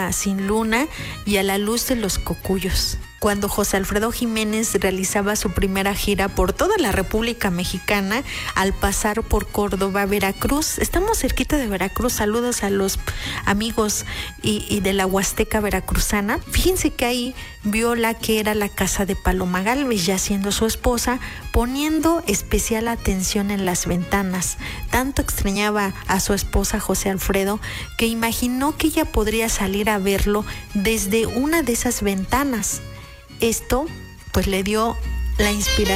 nochecita sin luna y a la luz de los cocuyos. Cuando José Alfredo Jiménez realizaba su primera gira por toda la República Mexicana, al pasar por Córdoba, Veracruz, estamos cerquita de Veracruz, saludos a los amigos y de la Huasteca veracruzana. Fíjense que ahí vio la que era la casa de Paloma Gálvez, ya siendo su esposa, poniendo especial atención en las ventanas. Tanto extrañaba a su esposa José Alfredo que imaginó que ella podría salir a verlo desde una de esas ventanas. Esto pues le dio la inspiración